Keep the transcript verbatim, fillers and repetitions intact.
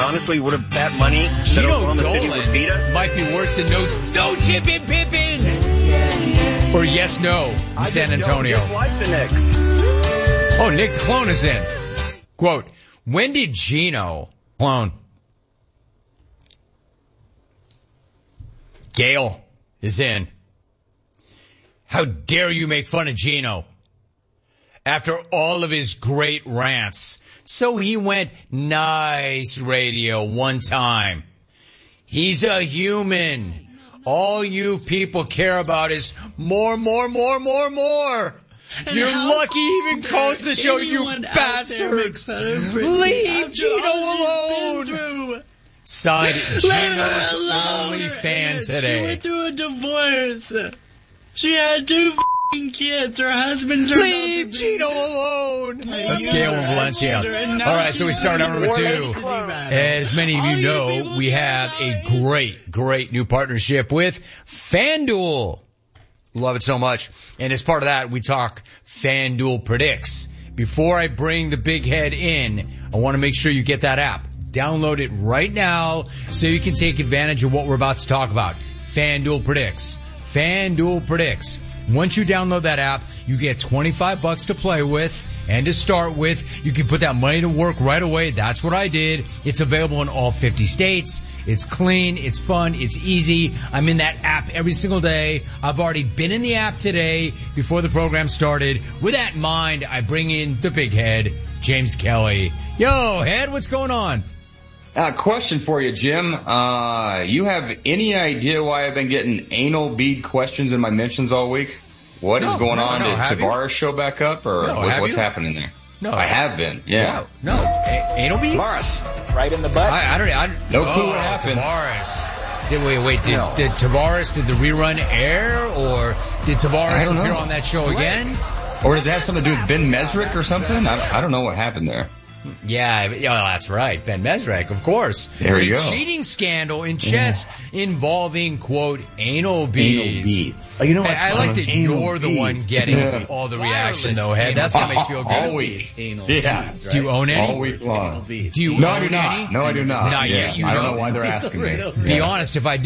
honestly, would have bet money that Gino Oklahoma City would beat Dolan us? might be worse than no, no Chip and Pippin. Or yes, no in I San just don't Antonio. dislike the Knicks. Oh, Nick the Clone is in. Quote, when did Gino Clone? Gail is in. How dare you make fun of Gino after all of his great rants? So he went nice radio one time. He's a human. All you people care about is more, more, more, more, more. And You're how lucky he even calls the show, you anyone out there bastards. makes fun of Britney Leave after Gino all she's been alone. through. Signed Let Gino's her alone. only fan She today. went through a divorce. She had two f***ing kids. Her husband turned Leave out to be- Gino alone. That's You Gail were in Valencia. older, and All now right, so we she's start out number divorced. two. As many of All you you know, people we care have about a is- great, great new partnership with FanDuel. Love it so much. And as part of that, we talk FanDuel Predicts. Before I bring the big head in, I want to make sure you get that app. Download it right now so you can take advantage of what we're about to talk about. FanDuel Predicts. FanDuel Predicts. Once you download that app, you get twenty-five bucks to play with and to start with. You can put that money to work right away. That's what I did. It's available in all fifty states. It's clean. It's fun. It's easy. I'm in that app every single day. I've already been in the app today before the program started. With that in mind, I bring in the big head, James Kelly. Yo, head, what's going on? Uh, question for you, Jim. Uh, you have any idea why I've been getting anal bead questions in my mentions all week? What is No, going no, on? no, Did have you? Tavares show back up, or No, what's, have what's you? happening there? No, I have been. Yeah. No, no. A- anal beads? Tavares, right in the butt. I, I don't. I, No clue oh, what happened. Tavares. Did wait, wait? Did, No. did Tavares? Did the rerun air, or did I Tavares don't appear know. on that show again? Or does it have something to do with Ben Mesrick or something? I, I don't know what happened there. Yeah, yeah, that's right. Ben Mesrick, of course. There you a go. cheating scandal in chess involving, quote, anal beads. Oh, you know I, what's I like that anal you're the beads. one getting Yeah. all the reaction, Wireless though, Head. That's what makes you feel All good. week. Anal Yeah. beads, Do you own any? All week long. Do you No, own I do not. any? No, I do not. Not yeah. yet. You I don't know. know why they're asking me. Be Yeah. honest, if I